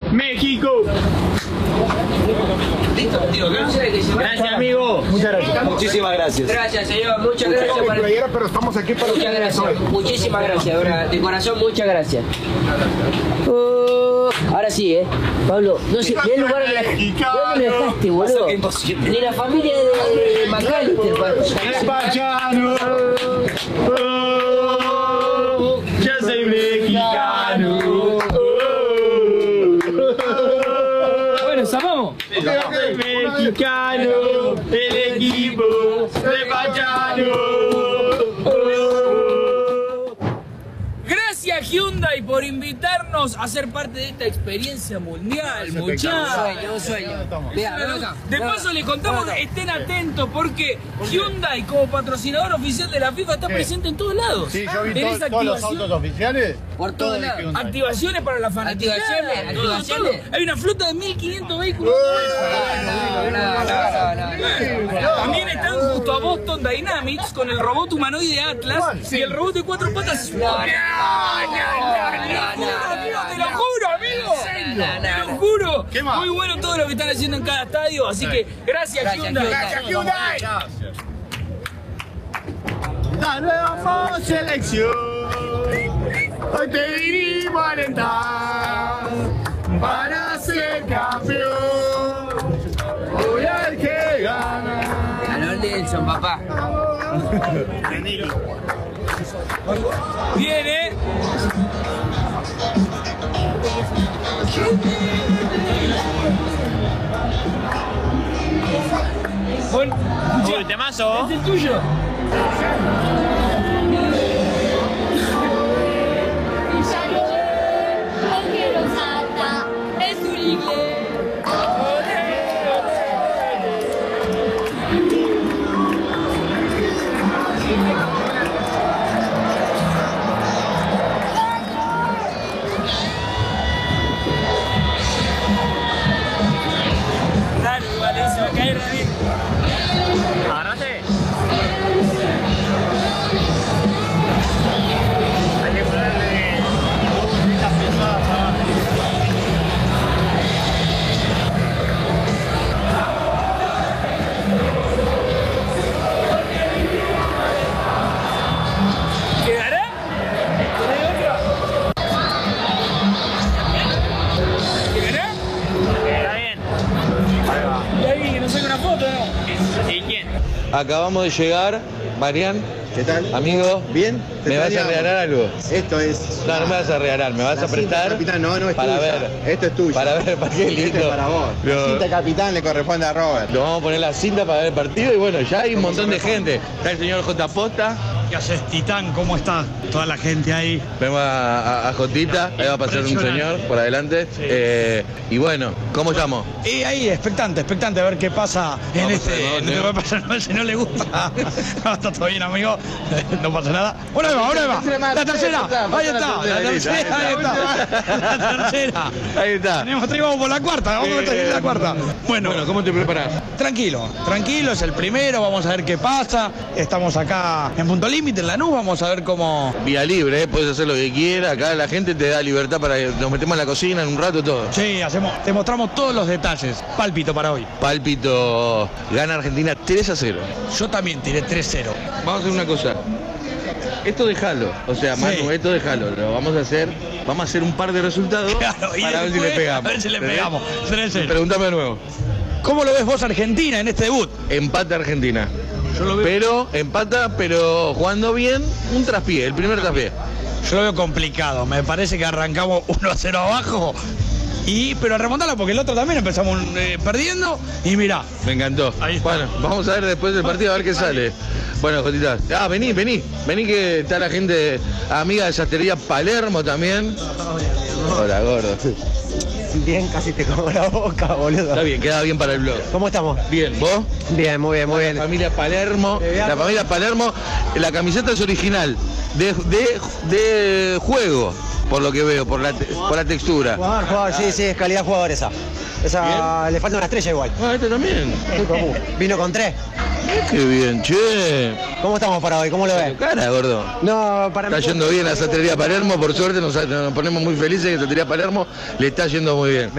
México. Listo, tío, Gracias, amigo. Muchas gracias. Muchísimas gracias. Gracias, señor. Muchas gracias. Pero estamos aquí para Muchas gracias. Muchísimas gracias, ahora, de corazón, muchas gracias. Ahora sí, Pablo, no sé, ¿qué lugar de dónde lo dejaste, boludo? Ni la familia de McAllister, Pachano. Yo soy mexicano. Bueno, zapamos. Yo soy mexicano. El equipo de Pachano. Gracias Hyundai por invitarnos a ser parte de esta experiencia mundial, muchachos. un sueño. De paso le contamos, estén atentos porque Hyundai como patrocinador oficial de la FIFA está presente en todos lados. Sí, yo vi Tenés todos los autos oficiales. Por todos lados. Activaciones para la fanaticada. Activaciones. Hay una flota de 1500 vehículos. También están justo a Boston Dynamics con el robot humanoide Atlas y el robot de 4 patas. Te lo juro, amigo. Te lo juro. Muy bueno todo lo que están haciendo en cada estadio. Así que gracias, Hyundai. Gracias, Hyundai. La nueva selección. Hoy te vinimos a alentar para ser campeón. Hoy hay que ganar. Ganó Nelson, papá. Viene. Bueno, Uy, temazo. es el tuyo. Es un inglés. Dale, igual, se va a caer David. Agarrate. Hay que ponerle estas pesadas abajo. ¿Quedará? ¿Tenés otra? ¿Quedará? Está bien. Ahí va. ¿Y alguien que nos saque una foto, no? ¿Y quién? Acabamos de llegar, Marian. ¿Qué tal? Amigo, ¿Bien? ¿me vas a regalar algo? Esto es... No, no me vas a regalar, me vas La a prestar cinta capitán, no es para tuya. ver. Esto es tuyo. Para ver, ¿para qué lindo? Este es para vos. La Lo- cinta capitán le corresponde a Robert. Lo vamos a poner la cinta para ver el partido y bueno, ya hay un montón de gente. Está el señor J. Posta, ¿Qué haces, Titán? ¿Cómo está toda la gente ahí? vemos a Jotita, ahí va a pasar un señor por adelante. Y bueno, ¿cómo llamo? Y ahí, expectante a ver qué pasa en Vamos este. a ver, No te va a pasar mal si no le gusta. No, está todo bien, amigo. No pasa nada. Una va. La tercera. Ahí está. La tercera, ahí está. La tercera. Ahí está. Tenemos tres, vamos por la cuarta. Vamos a meter la cuarta. Bueno, ¿cómo te preparas? tranquilo, es el primero. Vamos a ver qué pasa. Estamos acá en Punto Límite, en Lanús. Vamos a ver cómo. Vía libre, puedes hacer lo que quieras. Acá la gente te da libertad para que nos metemos en la cocina en un rato todo. Sí, te mostramos todos los detalles. Pálpito para hoy. Pálpito, gana Argentina 3-0. Yo también tiré 3-0. Vamos a hacer una cosa. Esto déjalo, o sea, Sí. Manu, esto déjalo. Lo vamos a hacer un par de resultados Claro, y para ver si le después, pegamos. a ver si le ¿Entendés? pegamos. 3-0. Pregúntame de nuevo. ¿Cómo lo ves vos, Argentina, en este debut? Empate Argentina. Yo lo veo, Pero empata, pero jugando bien, un traspié, el primer traspié. yo lo veo complicado. Me parece que arrancamos 1-0 abajo. Pero remontarlo porque el otro también empezamos perdiendo. Y mirá. Me encantó. Ahí está. Bueno, vamos a ver después del partido a ver qué sale. Bueno, Jotita. Vení que está la gente amiga de Yastería Palermo también. Hola, gordo. Bien, casi te como la boca, boludo. Está bien, queda bien para el blog. ¿Cómo estamos? Bien, ¿vos? Bien, muy bien, muy La bien. familia Palermo. La familia Palermo, la camiseta es original. De juego, por lo que veo, por la textura. Jugador, sí, es calidad jugador esa. Esa le falta una estrella igual. Este también. Vino con 3. Qué bien, che. ¿Cómo estamos para hoy? ¿Cómo lo ves? Cara, gordo. No, para Está yendo bien a Zatería Palermo, por suerte nos ponemos muy felices que Zatería Palermo le está yendo muy bien.